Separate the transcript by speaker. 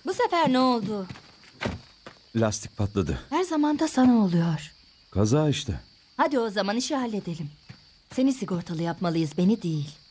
Speaker 1: Bu sefer ne oldu?
Speaker 2: Lastik patladı.
Speaker 1: Her zaman da sana oluyor.
Speaker 2: Kaza işte.
Speaker 1: Hadi o zaman işi halledelim. Seni sigortalı yapmalıyız, beni değil.